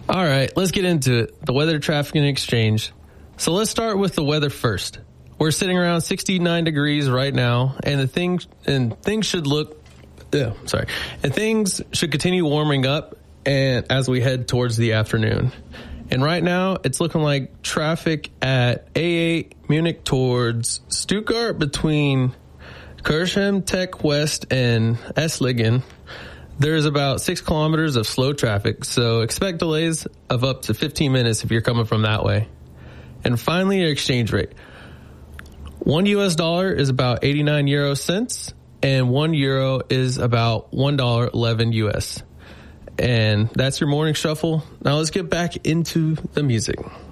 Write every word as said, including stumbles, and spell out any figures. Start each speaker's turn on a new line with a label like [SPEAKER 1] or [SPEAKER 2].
[SPEAKER 1] All right, let's get into it. The weather, traffic, and exchange. So let's start with the weather first. We're sitting around sixty-nine degrees right now, and the thing and things should look, yeah, sorry, and things should continue warming up, and as we head towards the afternoon. And right now, it's looking like traffic at A eight Munich towards Stuttgart between Kirchheim, Tech West, and Esslingen. There's about six kilometers of slow traffic, so expect delays of up to fifteen minutes if you're coming from that way. And finally, your exchange rate. One U S dollar is about eighty-nine euro cents, and one euro is about one dollar eleven U S. And that's your morning shuffle. Now let's get back into the music.